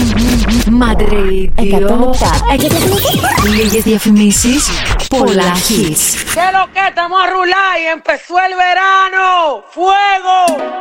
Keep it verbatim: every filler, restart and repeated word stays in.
Madrid, Λίγες διαφημίσεις, πολλά hits. ¿Qué lo que? Estamos a rular y empezó el verano. ¡Fuego!